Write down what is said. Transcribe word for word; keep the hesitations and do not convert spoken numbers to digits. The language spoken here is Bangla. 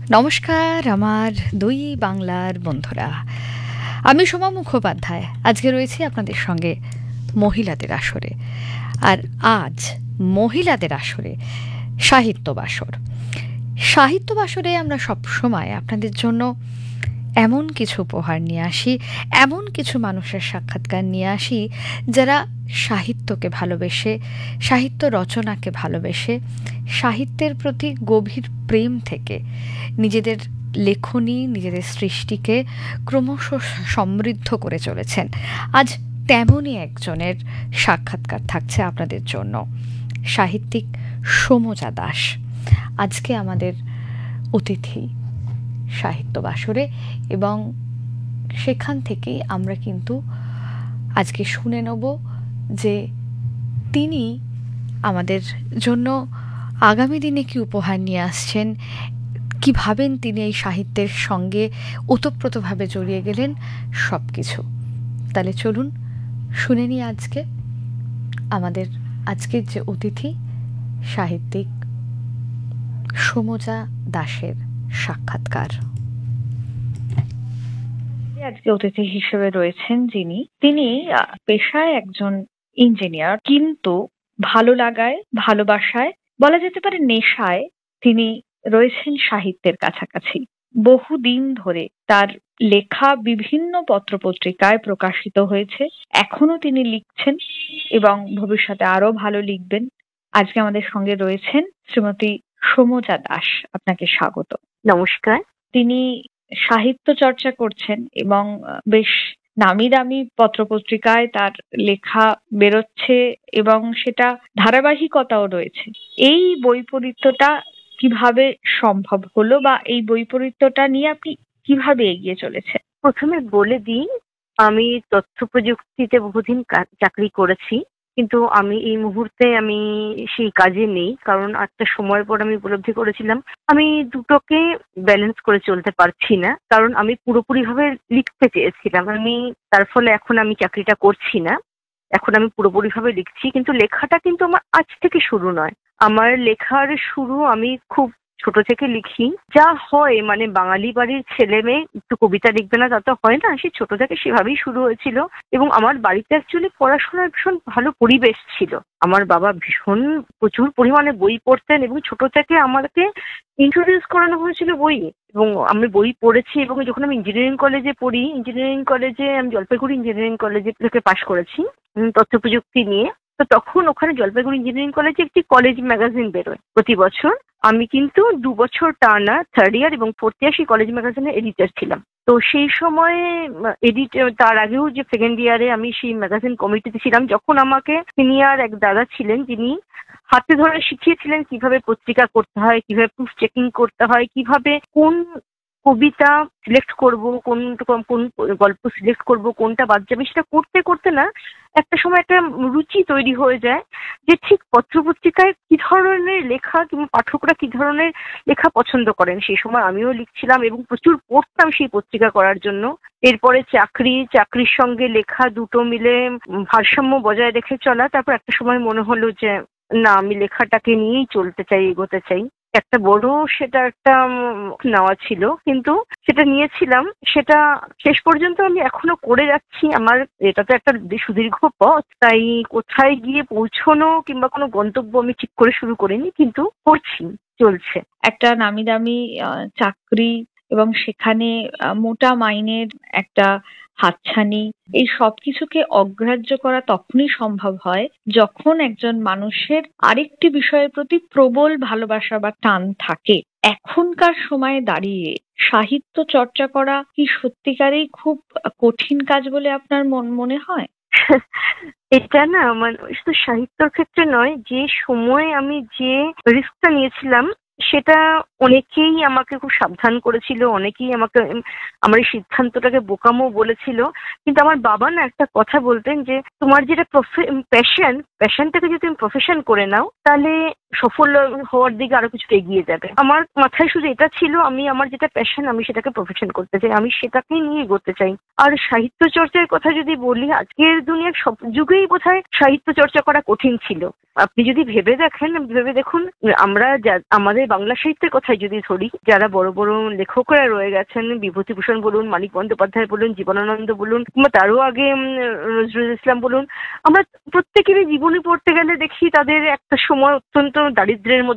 নমস্কার আমার দুই বাংলার বন্ধুরা, আমি সোমা মুখোপাধ্যায় আজকে রয়েছি আপনাদের সঙ্গে মহিলাদের আসরে। আর আজ মহিলাদের আসরে সাহিত্য বাসর। সাহিত্য বাসরে আমরা সবসময় আপনাদের জন্য এমন কিছু উপহার নিয়ে আসি, এমন কিছু মানুষের সাক্ষাৎকার নিয়ে আসি যারা সাহিত্যকে ভালোবেসে, সাহিত্য রচনাকে ভালোবেসে, সাহিত্যের প্রতি গভীর প্রেম থেকে নিজেদের লেখনী, নিজেদের সৃষ্টিকে ক্রমশ সমৃদ্ধ করে চলেছেন। আজ তেমনই একজনের সাক্ষাৎকার থাকছে আপনাদের জন্য, সাহিত্যিক সমজা দাস আজকে আমাদের অতিথি সাহিত্য বাসরে, এবং সেখান থেকেই আমরা কিন্তু আজকে শুনে নেব যে তিনি আমাদের জন্য আগামী দিনে কি উপহার নিয়ে আসছেন, কী ভাবেন তিনি এই সাহিত্যের সঙ্গে ওতপ্রোতভাবে জড়িয়ে গেলেন, সব কিছু। তাহলে চলুন শুনে নিই আজকে আমাদের আজকের যে অতিথি সাহিত্যিক সমজা দাসের সাক্ষাৎকার। আজকে অতিথি হিসেবে রয়েছেন যিনি, তিনি পেশায় একজন ইঞ্জিনিয়ার, কিন্তু ভালো লাগায়, ভালোবাসায়, বলা যেতে পারে নেশায় তিনি রয়েছেন সাহিত্যের কাছাকাছি। বহুদিন ধরে তার লেখা বিভিন্ন পত্রপত্রিকায় প্রকাশিত হয়েছে, এখনো তিনি লিখছেন এবং ভবিষ্যতে আরো ভালো লিখবেন। আজকে আমাদের সঙ্গে রয়েছেন শ্রীমতী সমজা দাস। আপনাকে স্বাগত। নমস্কার। তিনি সাহিত্য চর্চা করছেন এবং বেশ নামি দামি পত্রপত্রিকায় তার লেখা বেরোচ্ছে এবং সেটা ধারাবাহিকতাও রয়েছে। এই বৈপরীত্যটা কিভাবে সম্ভব হলো, বা এই বৈপরীত্যটা নিয়ে আপনি কিভাবে এগিয়ে চলেছেন? প্রথমে বলে দিই, আমি তথ্য প্রযুক্তিতে বহুদিন চাকরি করেছি, কিন্তু আমি এই মুহূর্তে আমি সেই কাজে নেই, কারণ একটা সময়ের পর আমি উপলব্ধি করেছিলাম আমি দুটোকে ব্যালেন্স করে চলতে পারছি না, কারণ আমি পুরোপুরি ভাবে লিখতে চেয়েছিলাম। আমি তার ফলে এখন আমি চাকরিটা করছি না, এখন আমি পুরোপুরি ভাবে লিখছি, কিন্তু লেখাটা কিন্তু আমার আজ থেকে শুরু নয়। আমার লেখার শুরু আমি খুব ছোট থেকে লিখি, যা হয় মানে বাঙালি বাড়ির ছেলে মেয়ে একটু কবিতা লিখবে না তা তো হয় না, সে ছোট থেকে সেভাবেই শুরু হয়েছিল। এবং আমার বাড়িতে অ্যাকচুয়ালি পড়াশোনার ভীষণ ভালো পরিবেশ ছিল। আমার বাবা ভীষণ প্রচুর পরিমাণে বই পড়তেন এবং ছোট থেকে আমাকে ইন্ট্রোডিউস করানো হয়েছিল বই, এবং আমি বই পড়েছি। এবং যখন আমি ইঞ্জিনিয়ারিং কলেজে পড়ি, ইঞ্জিনিয়ারিং কলেজে আমি জলপাইগুড়ি ইঞ্জিনিয়ারিং কলেজে থেকে পাশ করেছি তথ্য প্রযুক্তি নিয়ে। তো তখন ওখানে জলপাইগুড়ি ইঞ্জিনিয়ারিং কলেজে একটি কলেজ ম্যাগাজিন বেরোয় প্রতি বছর। আমি কিন্তু দু বছর টানা থার্ড ইয়ার এবং ফোর্থ ইয়ার সেই কলেজ ম্যাগাজিনের এডিটর ছিলাম। তো সেই সময়ে এডিট তার আগেও যে সেকেন্ড ইয়ারে আমি সেই ম্যাগাজিন কমিটিতে ছিলাম, যখন আমাকে সিনিয়র এক দাদা ছিলেন যিনি হাতে ধরে শিখিয়েছিলেন কিভাবে পত্রিকা করতে হয়, কিভাবে প্রুফ চেকিং করতে হয়, কিভাবে কোন কবিতা সিলেক্ট করব, কোন কোন গল্প সিলেক্ট করব, কোনটা বাদ যাবে, সেটা করতে করতে না একটা সময় একটা রুচি তৈরি হয়ে যায় যে ঠিক পত্রপত্রিকায় কি ধরনের লেখা কিংবা পাঠকরা কি ধরনের লেখা পছন্দ করেন। সেই সময় আমিও লিখছিলাম এবং প্রচুর পড়তাম সেই পত্রিকা করার জন্য। এরপরে চাকরি, চাকরির সঙ্গে লেখা দুটো মিলে ভারসাম্য বজায় রেখে চলা। তারপর একটা সময় মনে হলো যে না, আমি লেখাটাকে নিয়েই চলতে চাই, এগোতে চাই। একটা বড় সেটা একটা নেওয়া ছিল, কিন্তু সেটা নিয়েছিলাম, সেটা শেষ পর্যন্ত আমি এখনো করে যাচ্ছি। আমার এটা তো একটা সুদীর্ঘ পথ, তাই কোথায় গিয়ে পৌঁছানো কিংবা কোনো গন্তব্য আমি ঠিক করে শুরু করিনি, কিন্তু করছি, চলছে। একটা নামি দামি চাকরি এবং সেখানে মোটা মাইনের একটা হাতছানি, এই সব কিছুকে অগ্রাহ্য করা তখনই সম্ভব হয় যখন একজন মানুষের আরেকটি বিষয়ের প্রতি প্রবল ভালোবাসা বা টান থাকে। এখনকার সময়ে দাঁড়িয়ে সাহিত্য চর্চা করা কি সত্যিকারেই খুব কঠিন কাজ বলে আপনার মনে হয়? এটা না মানে শুধু সাহিত্যর ক্ষেত্রে নয়, যে সময় আমি যে রিস্কটা নিয়েছিলাম সেটা অনেকেই আমাকে খুব সাবধান করেছিল, অনেকেই আমাকে আমার এই সিদ্ধান্তটাকে বোকামো বলেছিল। কিন্তু আমার বাবা না একটা কথা বলতেন যে তোমার যেটা প্যাশন, প্যাশনটাকে যদি তুমি প্রফেশন করে নাও তাহলে সফল হওয়ার দিকে আরো কিছু এগিয়ে যাবে। আমার মাথায় শুধু এটা ছিল, আমি আমার যেটা প্যাশন আমি সেটাকে প্রফেশন করতে চাই, আমি সেটাকেই নিয়ে এগোতে চাই। আর সাহিত্য চর্চার কথা যদি বলি, আজকের দুনিয়ার সব যুগেই বোধহয় সাহিত্য চর্চা করা কঠিন ছিল। আপনি যদি ভেবে দেখেন, ভেবে দেখুন, আমরা আমাদের বাংলা সাহিত্যের কথাই যদি ধরি, যারা বড় বড় লেখকরা রয়ে গেছেন, বিভূতিভূষণ বলুন, মানিক বন্দ্যোপাধ্যায় বলুন, জীবনানন্দ বলুন, কিংবা তারও আগে নজরুল ইসলাম বলুন, আমরা প্রত্যেকেরই জীবনী পড়তে গেলে দেখি তাদের একটা সময় অত্যন্ত দারিদ্র্যের মধ্যে